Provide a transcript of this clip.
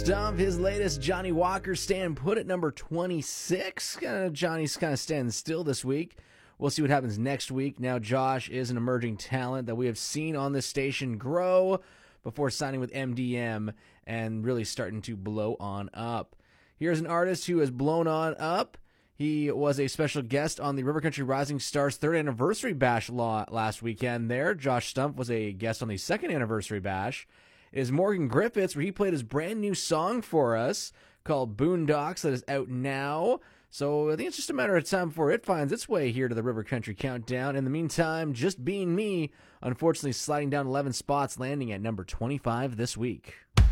Dump his latest Johnny Walker stand put at number 26. Johnny's kind of standing still this week. We'll see what happens next week. Now Josh is an emerging talent that we have seen on this station grow before signing with MDM and really starting to blow on up. Here's an artist who has blown on up. He was a special guest on the River Country Rising Stars 3rd Anniversary Bash last weekend there. Josh Stump was a guest on the 2nd Anniversary Bash. It is Morgan Griffiths, where he played his brand new song for us called Boondocks that is out now. So I think it's just a matter of time before it finds its way here to the River Country Countdown. In the meantime, Just Being Me, unfortunately sliding down 11 spots, landing at number 25 this week.